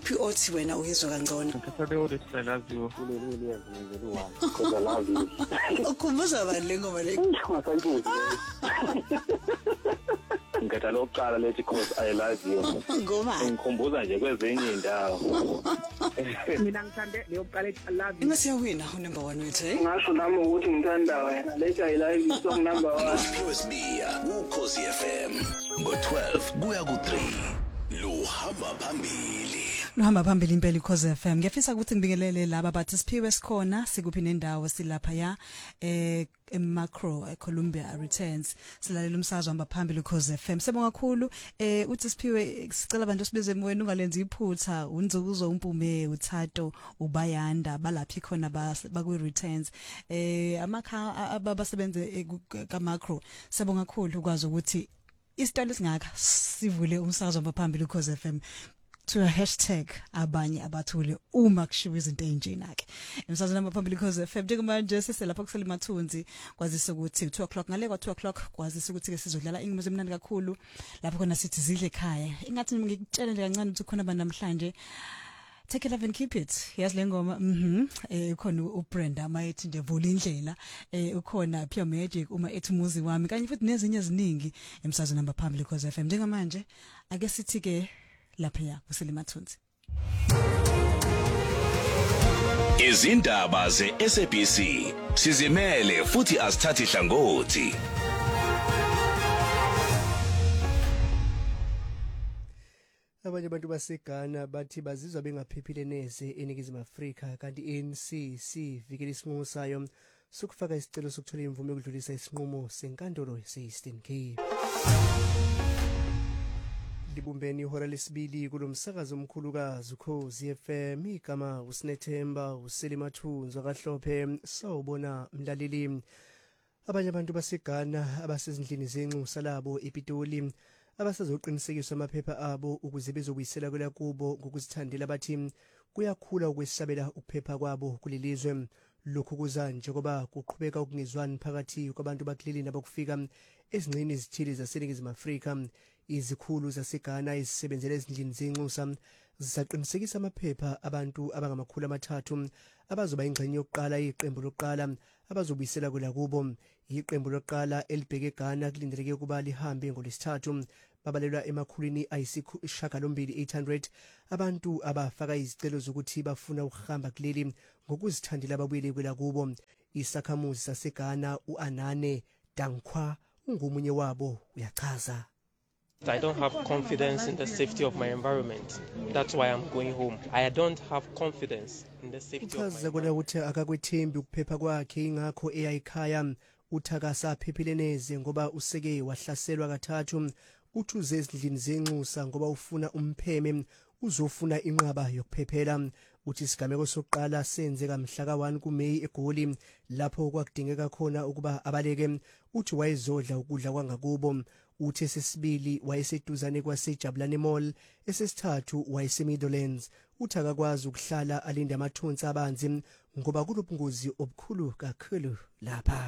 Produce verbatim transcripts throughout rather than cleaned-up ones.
Imuphi othi wena uyizwa kangcono? Ngithathe uLesi I love you kuleli yazenzela one because I love you. Ukhumbuza bani le ngoma le? Ngisayibuza. Ngithatha lokuqala lethi because I love you. Ngoma. Ngikhumbuza nje kwezinye indawo. Mina ngithande leyokuqala ethi I love you. Ngasiyawina u number one wethu eh? Ngasho nami ukuthi ngithanda wena lethi I love you song number one. Sibia ukhosi F M ngo twelve kuya ku three. Luhamba phambili. Luhamba phambili impela ikhoze F M. Ngiyafisa ukuthi ngibingelele laba bathi siphiwe sikhona sikuphi nendawo silapha ya eh eMacro eColumbia Returns silalela umsakazo hamba phambili ikhoze F M. Sebonga kakhulu eh uthi siphiwe sicela abantu sibize wena ungalenza iphutha unzukuzo umpume uthato ubayanda balaphi khona bakwi Returns eh amakha abasebenze kaMacro. Sebonga kakhulu ukwazi ukuthi isitalo singaka sivule umsakazo waphambili ukhoze F M to a hashtag abanye abathule uma kushiwe izinto ezinjena ke umsakazo waphambili ukhoze F M njengamanje seselapha kusele mathunzi kwazisa ukuthi two o'clock ngale kwa two o'clock kwazisa ukuthi ke sizodlala ingoma emnandi kakhulu lapho khona sithi zidle ekhaya ingathi ngikutshela nje kancane ukuthi khona abantu namhlanje Take it love and keep it. Yes lengoma mhm eh ukhona uBrenda mayethi nje vula indlela eh ukhona Pure Magic uma ethi umuzi wami kanye futhi nezinye eziningi emsazweni namba phambili cause F M njengamanje ake sithi ke lapha ya kusele mathunzi Izindaba ze S A B C sizimele futhi asithathi hlangothi. Abanye abantu baseGhana bathi bazizwa bengaphephile neze eNingizimu Afrika kanti i A N C sivikela isinqumo sayo sokufaka isicelo sokuthola imvume yokudlulisa isinqumo senkantolo yase-Eastern Cape. Libumbeni ihora lesibili kulomsakazo omkhulukazi ukhozi F M igama uSinethemba uSelimathunzi akahlophe sawubona mlaleli. Abanye abantu baseGhana abasezindlini zenxusa labo ePitoli abasazoqinisekiswa amaphepha abo ukuze bezobuyisela kwela kubo ngokuzithandela bathi kuyakhula ukwesabela ukuphepha kwabo kulelizwe. Lokhu kuza njengoba kuqhubeka ukungezwani phakathi kwabantu bakuleli nabakufika ezingxeni ezithile zaseNingizimu Afrika. Izikhulu zaseGhana ezisebenzela ezindlini zenxusa zisaqinisekisa amaphepha abantu abangamakhulu amathathu abazoba ingxenye yokuqala iqembu lokuqala abazobuyisela kwela kubo. Iqembu lokuqala elibheke eGhana kulindeleke ukuba lihambe ngolesithathu babalelwa emakhulwini ayisishiyagalombili eight hundred abantu abafaka izicelo zokuthi bafuna ukuhamba kuleli ngokuzithandela ababuyele kwela kubo. Isakhamuzi saseGhana uAnane Dankwa ungomunye wabo uyachaza. I don't have confidence in the safety of my environment. That's why I'm going home. I don't have confidence in the safety of my environment. Kona ukuthi akakwethembi ukuphepha kwakhe ingakho eyayikhaya uthakasa phephile neze ngoba useke wahlaselwa kathathu. Uthuze ezindlini zenxusa ngoba ufuna umpheme uzofuna inqaba yokuphephela. Uthi isigameko sokuqala senzeka mhla ka one kuMeyi eGoli lapho kwakudingeka khona ukuba abaleke. Uthi wayezodla ukudla kwangakubo. Uthi sesibili wayeseduzane kwaseJabulani Mall, esesithathu wayesemiddlelands. Uthi akakwazi ukuhlala alinde amathonsi abanzi ngoba kulobungozi obukhulu kakhulu lapha.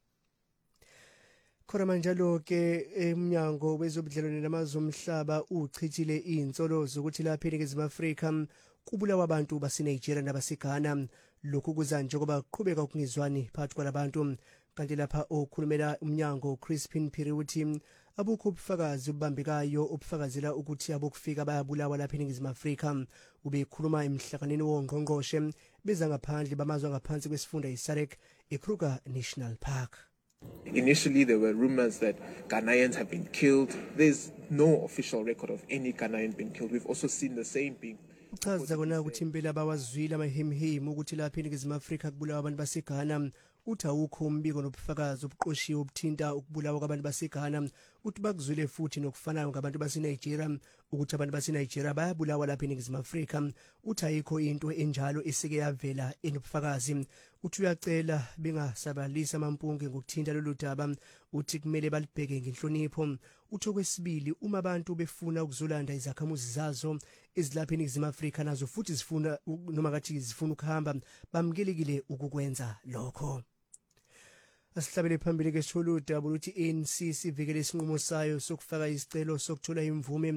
Khona manjalo ke eMnyango wezobudlelwane namazwe omhlaba uchithile insolo zokuthi lapha eNingizimu Afrika kubulawa abantu baseNigeria nabaseGhana. Lokhu kuza njengoba kuqhubeka ukungezwani phakathi kwalabantu kanti lapha okhulumela umnyango Crispin Phiri uthi abukho ubufakazi obubambekayo obufakazela ukuthi abokufika bayabulawa lapha eNingizimu Afrika. Ubekhuluma emhlanganweni wongqongqoshe beza ngaphandle bamazwe ngaphansi kwesifunda iSADC eKruger National Park. Initially, there were rumors that Ghanaians have been killed. There's no official record of any Ghanaian being killed. We've also seen the same being. Uchaza kona ukuthi impela bawazwile amahemhem ukuthi lapha eNingizimu Afrika kubulawa abantu baseGhana. Uthi awukho umbiko nobufakazi obuqoshiwe obuthinta ukubulawa kwabantu baseGhana. Uthi bakuzwile futhi nokufanayo ngabantu baseNigeria ukuthi abantu baseNigeria bayabulawa lapha eNingizimu Afrika. Uthi ayikho into enjalo esike yavela enobufakazi. Uthi uyacela bengasabalisa amampunge ngokuthinta lolu daba. Uthi kumele balibheke ngenhlonipho. Uthi okwesibili uma abantu befuna ukuzolanda izakhamuzi zazo ezilapha eNingizimu Afrika nazo futhi zifuna noma kathi zifuna ukuhamba bamkelekile ukukwenza lokho. Asihlabele phambili ke sitholo udaba ukuthi I A N C sivikele isinqumo sayo sokufaka isicelo sokuthola imvume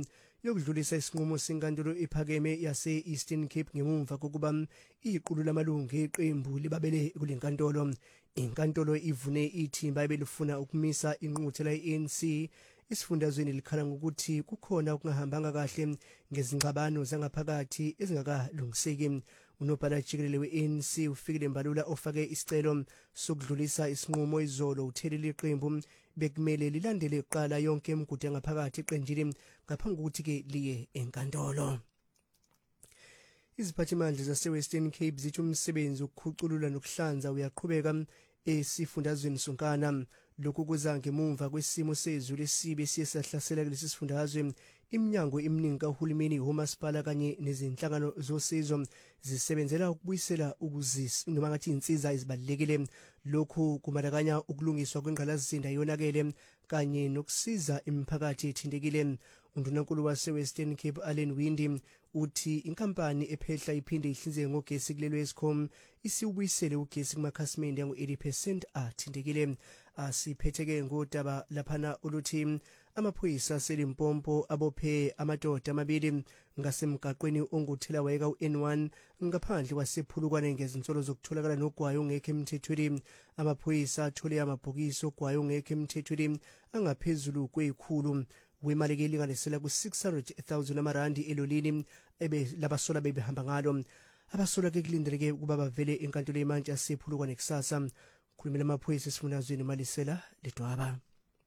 lokudlulisa isinqumo senkantolo ephakeme yase Eastern Cape ngemumva kokuba iqulu lamalungu eqembu libabele kulenkantolo. Inkantolo ivune ithimba ebelifuna ukumisa inquthela ye-A N C isifundazweni likhala ngokuthi kukhona okungahambanga kahle ngezingxabano zangaphakathi ezingakalungiseki. Unobhala jikelele we-A N C uFikile Mbalula ofake isicelo sokudlulisa isinqumo izolo uthelile iqembu bekumele lilandele iqala yonke imigudu yangaphakathi eqenjini ngaphambi kokuthi ke liye enkantolo. Iziphathimandla zase-Western Cape zithi umsebenzi ukukhuculula nokuhlanza uyaqhubeka esifundazweni sonkana. Lokhu kuza ngemumva kwesimo sezulu esibi esiye sahlasela kulesi sifundazwe. Iminyango eminingi kahulumeni, umasipala kanye nezinhlangano zosizo zisebenzela ukubuyisela ukuzisa noma ngathi insiza ezibalekile. Lokhu kumadakanya ukulungiswa kwengqalasizinda yonakele kanye nokusiza imiphakathi ethintekile. Undunankulu wase-Western Cape Allen Windi uthi inkampani ephehla iphinde ihlinzeke ngogesi kulelo Eskom isiubuyisele ugesi kumakhasimende yango eighty percent athintekile. Asiphetheke ngodaba laphana oluthi amaphoyisa seLimpopo abophe amadoda amabili ngasemgaqweni onguthela wayeka u-N one ngaphandle kwasephulukwane ngezinsolo zokutholakala nogwayo ongekho emthethweni. Amaphoyisa athole amabhokisi ogwayo ongekho emthethweni angaphezulu kwekhulu wemali elinganisela ku-six hundred thousand amarandi elolini ebe labasola bebehamba ngalo. Abasola ke kulindeleke ukuba bavele enkantolo yemantshi yasephulukwane kusasa. Khulumela amaphoyisa esifundazweni Malisela Ledwaba.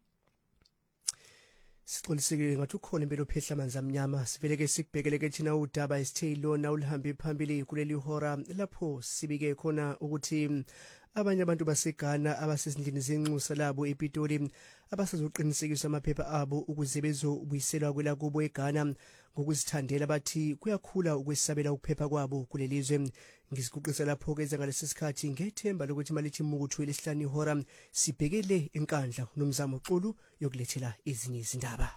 Siqolisekile ngathi ukhona impela ophehla amanzi amnyama. Siveleke sikubhekeleke thina udaba esithelo na ulihambe phambili kuleli hora lapho sibike khona ukuthi abanye abantu baseGhana abasezindlini zenxusa labo ePitoli abasazoqinisekisa amaphepha abo ukuze bezobuyiselwa kwela kubo eGhana ngokuzithandela bathi kuyakhula ukwesabela ukuphepha kwabo kulelizwe. Ngisikuqisa lapho ke ngalesi sikhathi ngethemba lokuthi malithi mukuthu elesihlanu ihora sibhekele enkandla nomzamo uxulu yokulethela ezinye izindaba.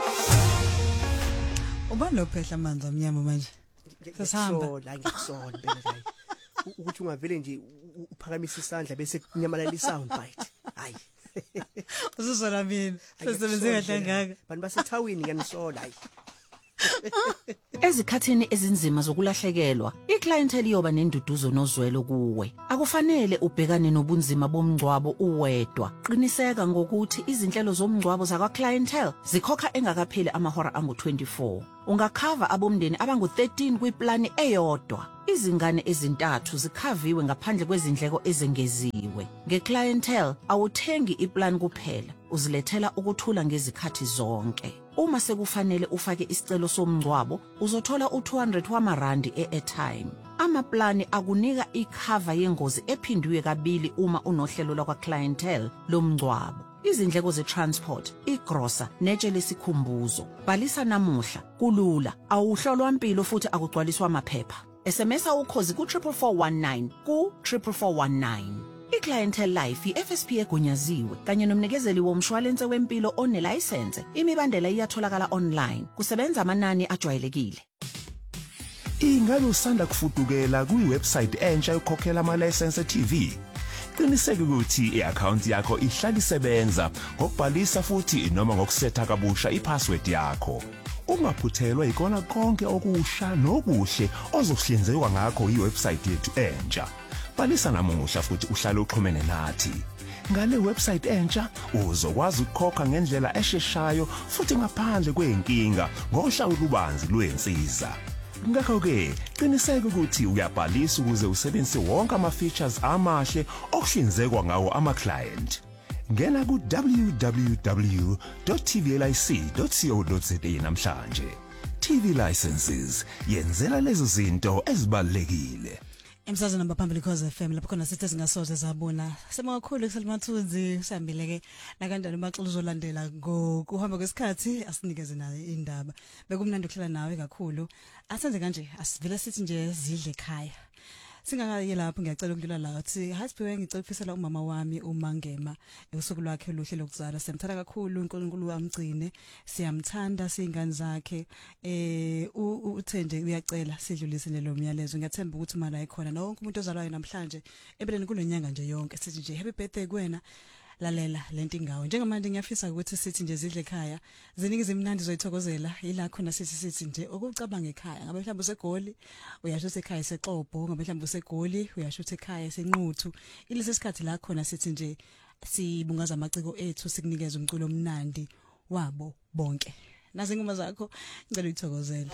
Ubani lo phehla amanzi amnyama manje? Sasihamba la ngisola phela hayi. Ukuthi ungavele nje uphakamisa isandla bese kunyamalala isound bite. Hayi. Ususola mina. Sesebenze kahle ngaka. Bantu basethawini ngiyanisola hayi. Ezikhathini ezinzima zokulahlekelwa, iclientele iyoba nenduduzo nozwelo kuwe. Akufanele ubhekane nobunzima bomngcwabo uwedwa. Qiniseka ngokuthi izinhlelo zomngcwabo zakwa clientele zikhokha engakapheli amahora angu twenty-four. Ungakhava abomndeni abangu thirteen kwiplani eyodwa. Izingane ezintathu zikhaviwe ngaphandle kwezindleko ezengeziwe. Ngeclientele awuthengi iplan kuphela, uzilethela ukuthula ngezikhathi zonke. Uma sekufanele ufake isicelo somngcwabo, uzothola u two hundred wamarandi e-airtime. Amaplani akunika ikhava yengozi ephindwe kabili uma unohlelo lakwa clientele lomngcwabo. Izindleko ze-transport, igrosa, netshe lesikhumbuzo. Bhalisa namuhla, kulula, awuhlolwa impilo futhi akugcwaliswa amaphepha. S M S ukhozi ku triple four one nine ku triple four one nine. iClientele Life i-F S P egunyaziwe kanye nomnikezeli womshwalense wempilo onelicense. Imibandela iyatholakala online. Kusebenza amanani ajwayelekile. Ingabe usanda kufudukela kuwebsite entsha yokukhokhela ama license T V? Qiniseka ukuthi i-account yakho ihlala isebenza ngokubhalisa futhi noma ngokusetha kabusha i-password yakho. Ungaphuthelwa ikona konke okusha nokuhle ozokuhlinzekwa ngakho iwebsite yethu entsha. Bhalisa namuhla futhi uhlale uxhumene nathi. Ngale website entsha uzokwazi ukukhokha ngendlela esheshayo futhi ngaphandle kweinkinga ngohlelo lubanzi lwensiza. Ngakho ke qiniseka ukuthi uyabhalisa ukuze usebenzise wonke ama features amahle okuhlinzekwa ngawo ama client. Ngena ku w w w dot t v lic dot co dot za namhlanje. T V licenses yenzela lezi zinto ezibalekile. Emsazweni namba phambili Khosi F M lapho khona sithi singasoze sabona semakhulu kuselimathunzi usihambile ke nakanjani maxulu uzolandela ngokuhamba kwesikhathi asinikeze nayo indaba bekumnandi ukuhlala nawe kakhulu asenze kanje asivele sithi nje zidle ekhaya singakaye lapho ngiyacela ukudlula la uthi hasiphiwe ngicela umama wami uMangema usuku lwakhe oluhle lokuzala semthanda kakhulu uNkulunkulu amgcine siyamthanda singane zakhe eh uthenje uyacela sidlulise lelo myalezo ngiyathemba ukuthi imali ayikhona nonke umuntu ozalwayo namhlanje ebeleni kulenyanga nje yonke sithi nje happy birthday kuwena lalela lento ingawo njengamanje ngiyafisa ukuthi sithi nje zidle ekhaya ziningi zimnandi zoyithokozela ila khona sithi sithi nje okucabanga ekhaya ngabe mhlawumbe usegoli uyasho ekhaya seXhobo ngabe mhlawumbe usegoli uyasho ekhaya esenquthu ilesi sikhathi la khona sithi nje sibungaza amaciko ethu sikunikeza umculo omnandi wabo bonke nazi ingoma zakho ngicela uyithokozele.